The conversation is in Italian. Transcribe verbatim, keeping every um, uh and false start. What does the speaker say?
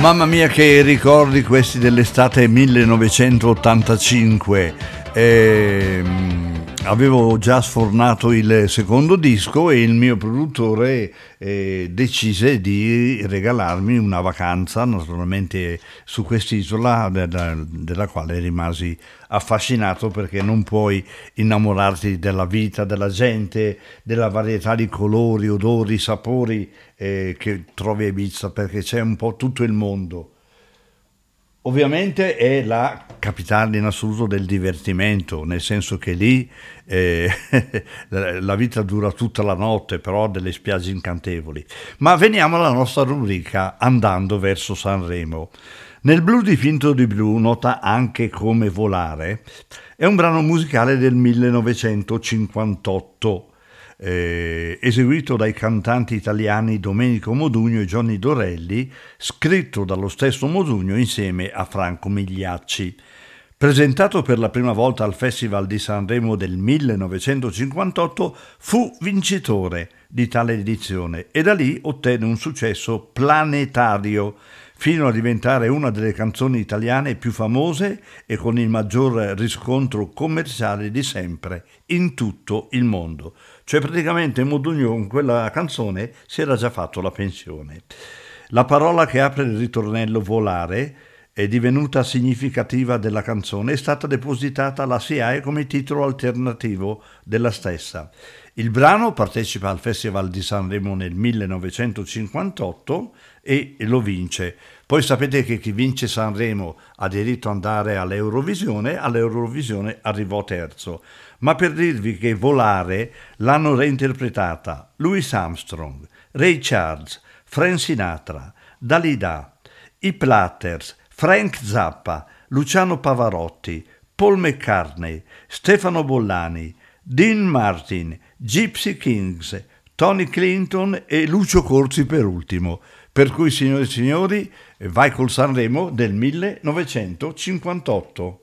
Mamma mia che ricordi questi dell'estate millenovecentottantacinque. Ehm, avevo già sfornato il secondo disco e il mio produttore eh, decise di regalarmi una vacanza, naturalmente su quest'isola della, della quale rimasi affascinato, perché non puoi innamorarti della vita, della gente, della varietà di colori, odori, sapori eh, che trovi a Ibiza, perché c'è un po' tutto il mondo. Ovviamente è la capitale in assoluto del divertimento, nel senso che lì eh, la vita dura tutta la notte, però delle spiagge incantevoli. Ma veniamo alla nostra rubrica Andando verso Sanremo. Nel blu dipinto di blu, nota anche come volare, è un brano musicale del millenovecentocinquantotto, Eh, eseguito dai cantanti italiani Domenico Modugno e Johnny Dorelli, scritto dallo stesso Modugno insieme a Franco Migliacci. Presentato per la prima volta al Festival di Sanremo del millenovecentocinquantotto, fu vincitore di tale edizione e da lì ottenne un successo planetario, fino a diventare una delle canzoni italiane più famose e con il maggior riscontro commerciale di sempre in tutto il mondo. Cioè praticamente Modugno con quella canzone si era già fatto la pensione. La parola che apre il ritornello volare è divenuta significativa della canzone, è stata depositata alla S I A E come titolo alternativo della stessa. Il brano partecipa al Festival di Sanremo nel millenovecentocinquantotto e lo vince. Poi sapete che chi vince Sanremo ha diritto ad andare all'Eurovisione, all'Eurovisione arrivò terzo. Ma per dirvi che volare l'hanno reinterpretata Louis Armstrong, Ray Charles, Frank Sinatra, Dalida, i Platters, Frank Zappa, Luciano Pavarotti, Paul McCartney, Stefano Bollani, Dean Martin, Gypsy Kings, Tony Clinton e Lucio Corsi per ultimo. Per cui, signori e signori, vai col Sanremo del millenovecentocinquantotto.